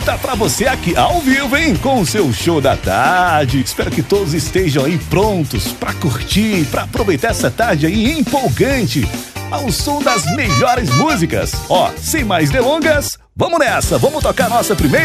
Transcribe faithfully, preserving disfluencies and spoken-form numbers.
volta pra você aqui ao vivo, hein? Com o seu show da tarde. Espero que todos estejam aí prontos pra curtir, pra aproveitar essa tarde aí empolgante, ao som das melhores músicas. Ó, sem mais delongas, vamos nessa, vamos tocar nossa primeira